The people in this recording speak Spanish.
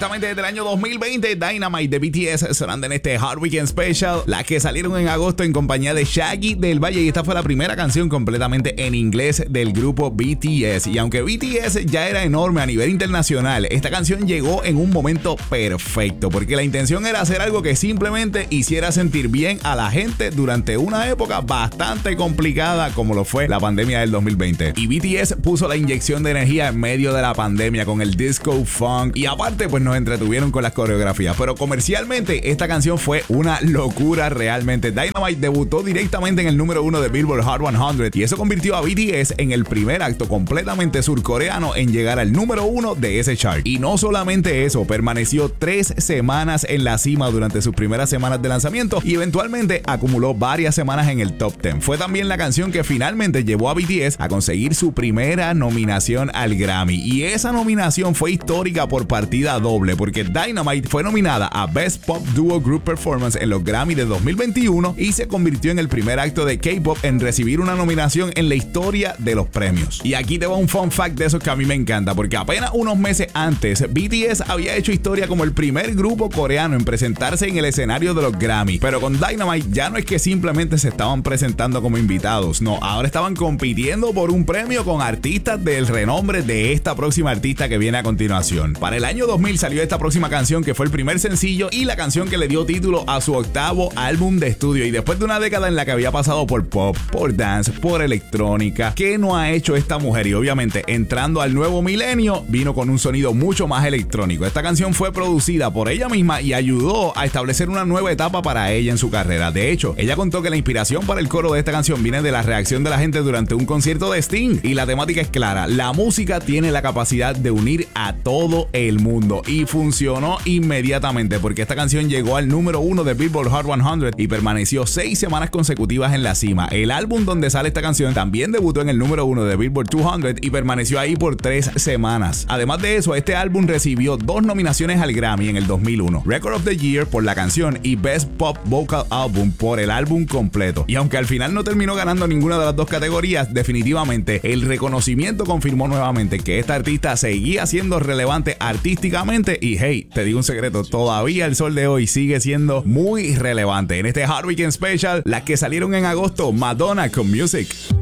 directamente desde el año 2020, Dynamite de BTS sonando en este Hard Weekend Special, las que salieron en agosto en compañía de Shaggy del Valle, y esta fue la primera canción completamente en inglés del grupo BTS. Y aunque BTS ya era enorme a nivel internacional, esta canción llegó en un momento perfecto, porque la intención era hacer algo que simplemente hiciera sentir bien a la gente durante una época bastante complicada como lo fue la pandemia del 2020. Y BTS puso la inyección de energía en medio de la pandemia con el disco funk, y aparte pues nos entretuvieron con las coreografías, pero comercialmente esta canción fue una locura realmente. Dynamite debutó directamente en el número 1 de Billboard Hot 100, y eso convirtió a BTS en el primer acto completamente surcoreano en llegar al número 1 de ese chart. Y no solamente eso, permaneció 3 semanas en la cima durante sus primeras semanas de lanzamiento y eventualmente acumuló varias semanas en el top 10. Fue también la canción que finalmente llevó a BTS a conseguir su primera nominación al Grammy, y esa nominación fue histórica por partida doble, porque Dynamite fue nominada a Best Pop Duo Group Performance en los Grammy de 2021 y se convirtió en el primer acto de K-pop en recibir una nominación en la historia de los premios. Y aquí te va un fun fact de esos que a mí me encanta, porque apenas unos meses antes BTS había hecho historia como el primer grupo coreano en presentarse en el escenario de los Grammy, pero con Dynamite ya no es que simplemente se estaban presentando como invitados, no, ahora estaban compitiendo por un premio con artistas del renombre de esta próxima artista que viene a continuación. Para el año 2000 salió esta próxima canción, que fue el primer sencillo y la canción que le dio título a su octavo álbum de estudio, y después de una década en la que había pasado por pop, por dance, por electrónica, ¿qué no ha hecho esta mujer? Y obviamente entrando al nuevo milenio vino con un sonido mucho más electrónico. Esta canción fue producida por ella misma y ayudó a establecer una nueva etapa para ella en su carrera. De hecho, ella contó que la inspiración para el coro de esta canción viene de la reacción de la gente durante un concierto de Sting, y la temática es clara: la música tiene la capacidad de unir a todo el mundo, y funcionó inmediatamente porque esta canción llegó al número 1 de Billboard Hot 100 y permaneció 6 semanas consecutivas en la cima. El álbum donde sale esta canción también debutó en el número 1 de Billboard 200 y permaneció ahí por 3 semanas. Además de eso, este álbum recibió 2 nominaciones al Grammy en el 2001, Record of the Year por la canción y Best Pop Vocal Album por el álbum completo. Y aunque al final no terminó ganando ninguna de las dos categorías, definitivamente el reconocimiento confirmó nuevamente que esta artista seguía siendo relevante artísticamente, y hey, te digo un secreto, todavía el sol de hoy sigue siendo muy relevante. En este Hard Weekend Special, las que salieron en agosto, Madonna con Music.